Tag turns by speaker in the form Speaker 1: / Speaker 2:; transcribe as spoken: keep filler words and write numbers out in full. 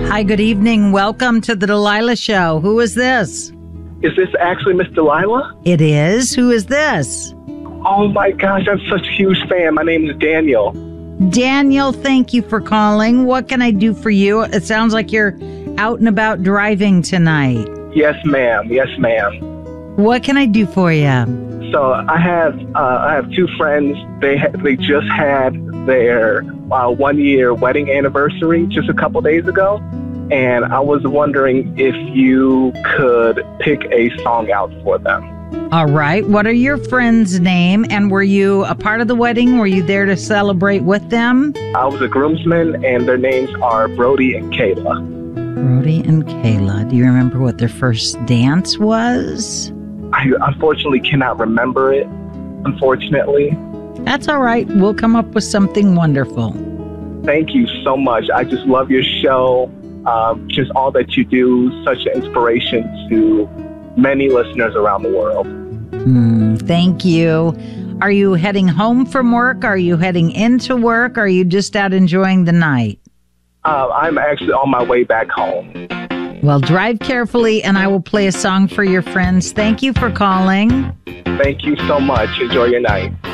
Speaker 1: Hi, good evening. Welcome to the Delilah Show. Who is this?
Speaker 2: Is this actually Miss Delilah?
Speaker 1: It is. Who is this?
Speaker 2: Oh my gosh, I'm such a huge fan. My name is Daniel.
Speaker 1: Daniel, thank you for calling. What can I do for you? It sounds like you're out and about driving tonight.
Speaker 2: Yes, ma'am. Yes, ma'am.
Speaker 1: What can I do for you?
Speaker 2: So I have uh, I have two friends. They ha- they just had their uh, one year wedding anniversary just a couple days ago, and I was wondering if you could pick a song out for them.
Speaker 1: All right. What are your friends' name? And were you a part of the wedding? Were you there to celebrate with them?
Speaker 2: I was a groomsman, and their names are Brody and Kayla.
Speaker 1: Brody and Kayla. Do you remember what their first dance was?
Speaker 2: I unfortunately cannot remember it, unfortunately.
Speaker 1: That's all right. We'll come up with something wonderful.
Speaker 2: Thank you so much. I just love your show. Um, just all that you do, such an inspiration to many listeners around the world.
Speaker 1: Mm, thank you. Are you heading home from work? Are you heading into work? Are you just out enjoying the night?
Speaker 2: Uh, I'm actually on my way back home.
Speaker 1: Well, drive carefully, and I will play a song for your friends. Thank you for calling.
Speaker 2: Thank you so much. Enjoy your night.